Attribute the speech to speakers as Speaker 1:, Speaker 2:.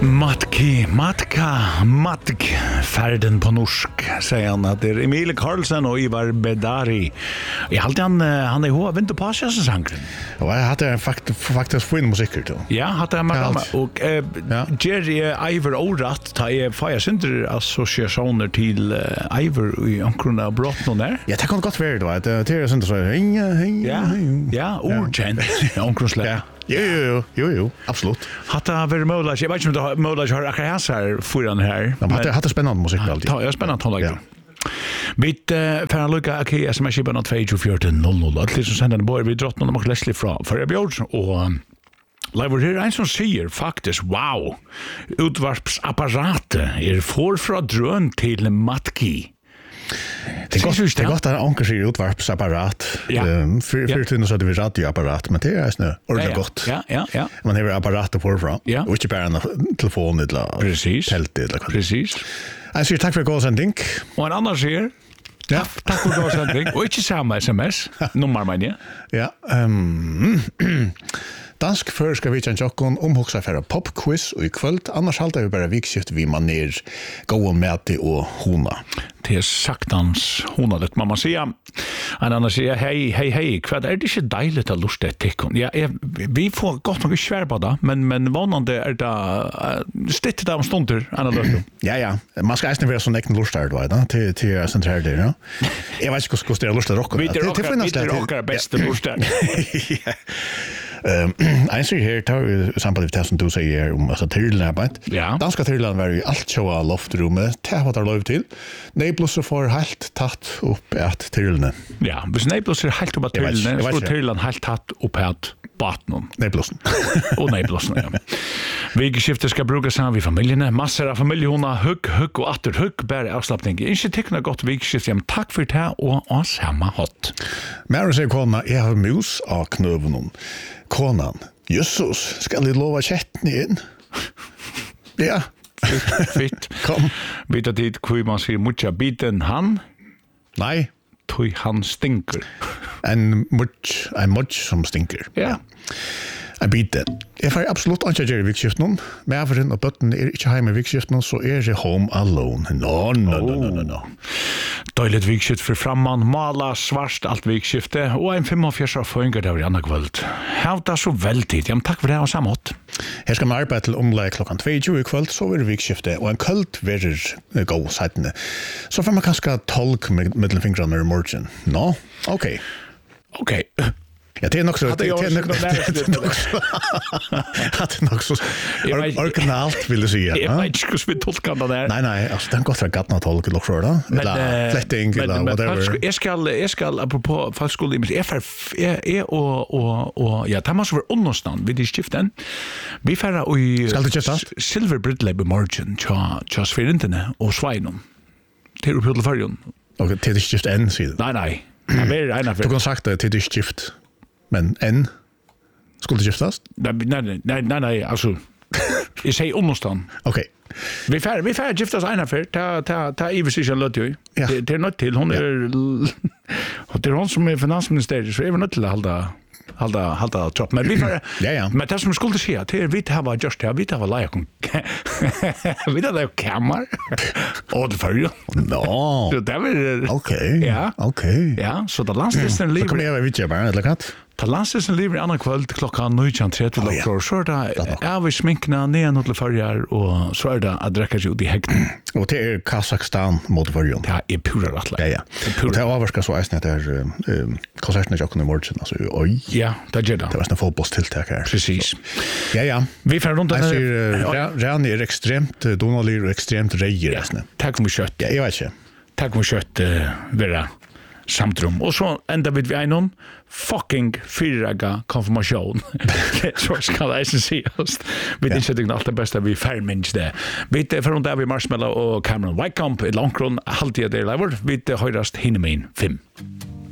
Speaker 1: Matk, färden på norsk, säger han att det är Emil Karlsson och Ivar Bedari. Jag hade han är hoa vinter på sig säsongen.
Speaker 2: Och jag hade faktiskt fin musik då.
Speaker 1: Ja, hade han med och Jerry Ivar Orat ta är fire center associationer till Ivar i omkrona brott någon där.
Speaker 2: Ja, det kan gott vara då. Det är sånt så
Speaker 1: Ja, urgent omkronsla.
Speaker 2: Jo, absolut.
Speaker 1: Hatta varit möjligt. Jag vet inte om det möjligt har akkurat här föran här.
Speaker 2: De hade spännande musik alltid.
Speaker 1: Ja, spännande tonlägg. Mitt för en lucka okej, SMS på 22400. Att liksom sända en boy vi drottnar och Leslie för jag bjöd och Lever här en som säger faktiskt wow. Utvarpsapparatet är från drön till Matki.
Speaker 2: Det är gott att anka sig utvarpsapparat. För så hade vi radioapparat, men det är snö. Ordentligt gott.
Speaker 1: Ja.
Speaker 2: Man har apparater på fram. Och inte bara en telefon eller
Speaker 1: precis.
Speaker 2: Tält eller vad.
Speaker 1: Precis.
Speaker 2: Jag säger tack för gåsändning.
Speaker 1: Och en annan säger ja, tack för gåsändning. Och inte samma SMS. Nummer menar jag.
Speaker 2: Ja. Dansk förska vi kan jockon omhuxa för popquiz och ikväll annars haltar vi bara vikskift vi man ner gå med och hona.
Speaker 1: Det är saktans hona det mamma säger. En annan säger hej vad är det så dejligt att lusta tekon. Ja, vi får gott nog svärba då men vanande är det stitt där om stunder annorlunda. Ja.
Speaker 2: Man ska inte vara så näkten lustar då va till centralt där ja. Jag vet inte hur ska det lusta rock.
Speaker 1: Det rockar bästa lustar. Jag ser här tar samtidigt det som du säger om alltså tillnärbat. Ja. Danska tillnärbat var ju allt så av loftrummet. Det har varit lov till. Neblos får helt tatt upp att tillnä. Ja, men Neblos är helt upp att tillnä. Så tillnä helt tatt upp att Batnon. Neblos. Och Neblos ja. Vigskiftet ska brukas samman vid familjerna. Massor av familjehona hugg och åter hugg bär avslappning. Inte teckna gott vigskift. Men tack för det och oss hemma hot. Men säger kona, jag har mus av knöven. Konan, Jesus, ska ni lova kätten in? Ja. Fitt. Kom. Vet att det kvar man säger mucha biten han? Nej. Tui han stinker. En much som stinker. Ja. En biten. Jeg får absolutt ikke gjøre vikskiften. Mæveren og bøtten er ikke hjemme i vikskiften, så er det home alone. No. Døylet vikskift for framman, mala, svarst, alt vikskifte, og en 45 av føringer der i andre kvöld. Havda så veldig. Ja, takk for det og sammått. Her skal vi arbeide til omleg klokkan 22 i kvöld, så er det vikskifte, og en kvöld verer gå seitene. Så får man kanskje tolk mellom fingrene i morgen. No? Ok. Ja, det är nog så. Det är nog så. Originalt vill du säga. Jag vet inte hur vi tolkar det där. Nej, alltså den går för gatna tolka lock för då. Eller flätting eller whatever. Jag ska apropå falskolan är och ja, det måste vara understand vid skiften. Vi färra och Silver Bridge Label Margin just för internet och Svinon. Det är på förjon. Och det är just en sida. Nej. Du kan sagt det till skift. Men en skulle skiftas? Nej, alltså jag säger understand. Okej. Vi får skiftas ena för ta Iversen låt ju. Det är något till hon är det är hon som är finansminister så är vi något till halda tropp. Men vi får ja. Men det som skulle säga till vi har just här vi har lärt vi har kammar. Och det för ju. No. Det är okej. Ja. Okej. Ja, så det landstesen lever. Kommer jag vid bara eller kat? Ta landstesen lever annan kväll klockan 19:30 så där vi sminkna ner till förjar och så är det att dräcka ut i häkten. Och det är Kazakstan mot förjon. Ja, är pura rätt. Ja. Det är avvarska så är det där konserten jag kunde morgon alltså oj. Ja, det gör det. Det var en fotbollstilltag här. Precis. Ja. Vi får runt där. Redan är extremt Donald och extremt rejer nästan. Tack för kött. Ja, jag vet inte. Tack för kött vara samtrum. Och så ända vid vi någon fucking fyraga konfirmation. Så ska det se oss. Vi det sätter allt det bästa vi färminns det. Vi det från där vi Marshmallow och Cameron Whitecomb i Longcron alltid där lever. Vi det hörast hinner med 5.